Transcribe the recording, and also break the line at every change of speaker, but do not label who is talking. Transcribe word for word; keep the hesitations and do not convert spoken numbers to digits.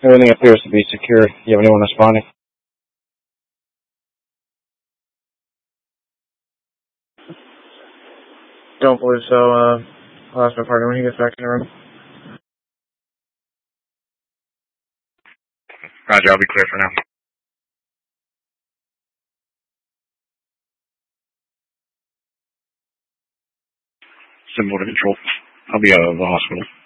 Everything appears to be secure. Do you have anyone responding? Don't believe so. Uh, I'll ask my partner when he gets back in the room.
Roger, I'll be clear for now. Symbol to control. I'll be out of the hospital.